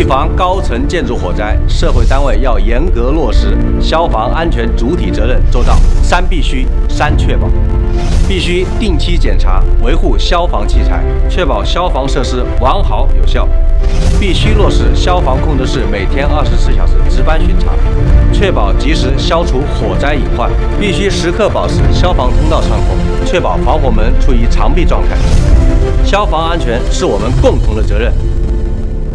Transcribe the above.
预防高层建筑火灾，社会单位要严格落实消防安全主体责任做到三必须、三确保。必须定期检查、维护消防器材，确保消防设施完好有效。必须落实消防控制室每天24小时值班巡查，确保及时消除火灾隐患。必须时刻保持消防通道畅通，确保防火门处于常闭状态。消防安全是我们共同的责任。